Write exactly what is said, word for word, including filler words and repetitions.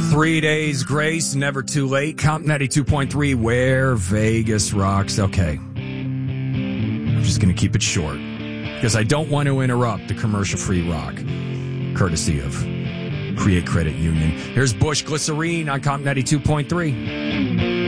Three days grace, never too late. Comp ninety-two point three, where Vegas rocks. Okay. I'm just going to keep it short because I don't want to interrupt the commercial-free rock, courtesy of Create Credit Union. Here's Bush Glycerine on Comp ninety-two point three.